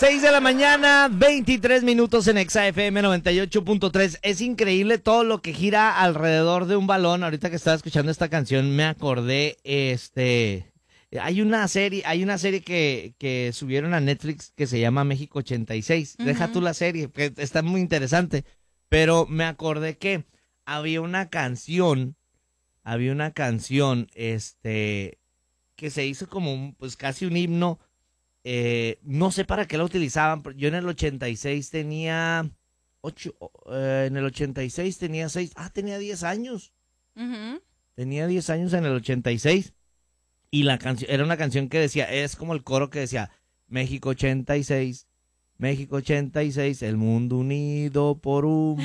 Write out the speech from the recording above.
6 de la mañana, 23 minutos en Exa FM 98.3. Es increíble todo lo que gira alrededor de un balón. Ahorita que estaba escuchando esta canción me acordé, hay una serie que subieron a Netflix que se llama México 86. Deja tú la serie, que está muy interesante. Pero me acordé que había una canción, que se hizo como pues casi un himno. No sé para qué la utilizaban. Yo en el 86 tenía 8, en el 86 tenía 6, tenía 10 años. Ujú. Tenía 10 años en el 86 y la canción era una canción que decía, es como el coro que decía, México 86, México 86, el mundo unido por un